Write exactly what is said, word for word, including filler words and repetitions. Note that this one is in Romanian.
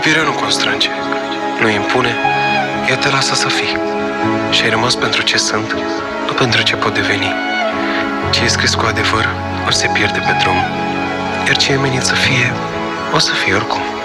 Iubirea nu constrânge, nu impune, ea te lasă să fii. Și ai rămas pentru ce sunt, nu pentru ce pot deveni. Ce e scris cu adevăr, ori se pierde pe drum, iar ce e menit să fie, o să fie oricum.